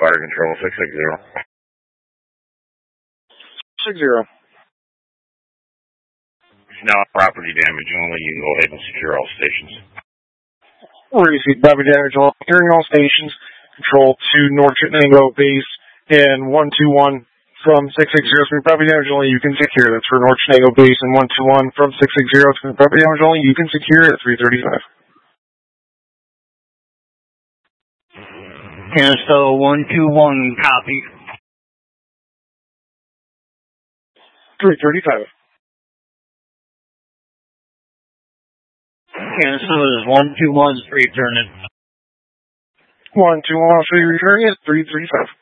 fire control, 660. 60. Now property damage only. You can go ahead and secure all stations. Receive property damage only. Securing all stations. Control to North Chattanooga base and 121 from 660. Property damage only. You can secure. That's for North Chattanooga base and 121 from 660. Property damage only. You can secure at 335. Canso 121, copy. 335. Canso is 121, returning. 121, returning at 335.